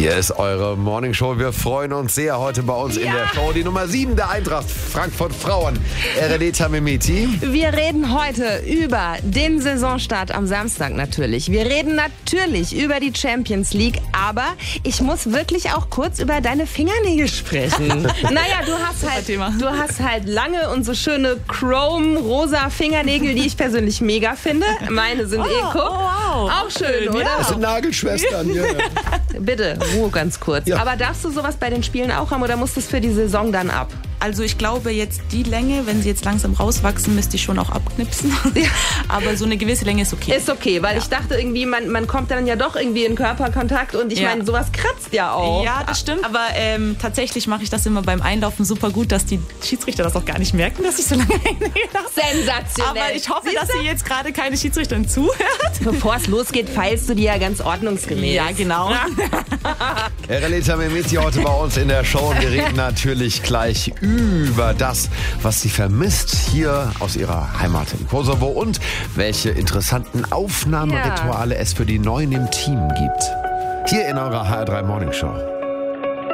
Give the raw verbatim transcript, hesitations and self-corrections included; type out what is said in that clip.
Hier ist eure Morningshow. Wir freuen uns sehr heute bei uns ja. in der Show. Die Nummer sieben der Eintracht Frankfurt Frauen. Eredeta Mehmeti. Wir reden heute über den Saisonstart am Samstag natürlich. Wir reden natürlich über die Champions League. Aber ich muss wirklich auch kurz über deine Fingernägel sprechen. Naja, du hast halt, du hast halt lange und so schöne Chrome-rosa Fingernägel, die ich persönlich mega finde. Meine sind oh, eh, guck. Oh, wow. Auch schön, oder? Das sind Nagelschwestern, ja. Bitte, Ruhe ganz kurz. Ja. Aber darfst du sowas bei den Spielen auch haben oder musst du es für die Saison dann ab? Also ich glaube jetzt die Länge, wenn sie jetzt langsam rauswachsen, müsste ich schon auch abknipsen. Ja. Aber so eine gewisse Länge ist okay. Ist okay, weil ja. ich dachte irgendwie, man, man kommt dann ja doch irgendwie in Körperkontakt und ich ja. meine, sowas kratzt ja auch. Ja, das stimmt. Aber ähm, tatsächlich mache ich das immer beim Einlaufen super gut, dass die Schiedsrichter das auch gar nicht merken, dass ich so lange Hände habe. Sensationell. Aber ich hoffe, Siehste? dass sie jetzt gerade keine Schiedsrichterin zuhört. Bevor es losgeht, feilst du die ja ganz ordnungsgemäß. Ja, genau. Eredeta Mehmeti heute bei uns in der Show. Wir reden natürlich gleich über das, was sie vermisst hier aus ihrer Heimat in Kosovo und welche interessanten Aufnahmerituale ja. es für die Neuen im Team gibt. Hier in eurer H R drei Morningshow.